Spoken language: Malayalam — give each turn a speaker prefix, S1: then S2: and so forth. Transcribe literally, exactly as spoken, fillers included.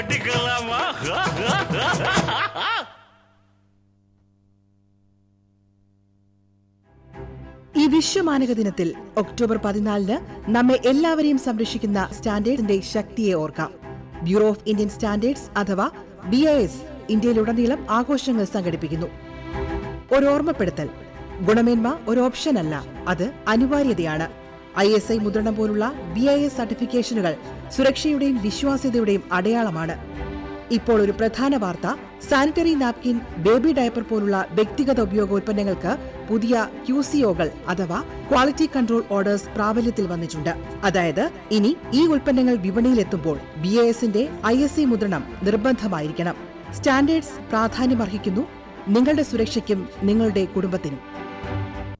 S1: ഈ വിശ്വമാനക ദിനത്തിൽ ഒക്ടോബർ പതിനാലിന് നമ്മെ എല്ലാവരെയും സംരക്ഷിക്കുന്ന സ്റ്റാൻഡേർഡിന്റെ ശക്തിയെ ഓർക്കാം. ബ്യൂറോ ഓഫ് ഇന്ത്യൻ സ്റ്റാൻഡേർഡ്സ് അഥവാ ബി ഐ എസ് ഇന്ത്യയിലുടനീളം ആഘോഷങ്ങൾ സംഘടിപ്പിക്കുന്നു. ഒരു ഓർമ്മപ്പെടുത്തൽ: ഗുണമേന്മ ഒരു ഓപ്ഷനല്ല, അത് അനിവാര്യതയാണ്. ഐ എസ് ഐ മുദ്രണം പോലുള്ള ബി ഐ എസ് സർട്ടിഫിക്കേഷനുകൾ സുരക്ഷയുടെയും വിശ്വാസ്യതയുടെയും അടയാളമാണ്. ഇപ്പോൾ ഒരു പ്രധാന വാർത്ത: സാനിറ്ററി നാപ്കിൻ, ബേബി ഡയപ്പർ പോലുള്ള വ്യക്തിഗത ഉപയോഗ ഉൽപ്പന്നങ്ങൾക്ക് പുതിയ ക്യു സി ഒകൾ അഥവാ ക്വാളിറ്റി കൺട്രോൾ ഓർഡേഴ്സ് പ്രാബല്യത്തിൽ വന്നിട്ടുണ്ട്. അതായത് ഇനി ഈ ഉൽപ്പന്നങ്ങൾ വിപണിയിലെത്തുമ്പോൾ ബി ഐ എസിന്റെ ഐ എസ് ഐ മുദ്രണം നിർബന്ധമായിരിക്കണം. സ്റ്റാൻഡേർഡ്സ് പ്രാധാന്യമർഹിക്കുന്നു നിങ്ങളുടെ സുരക്ഷയ്ക്കും നിങ്ങളുടെ കുടുംബത്തിനും.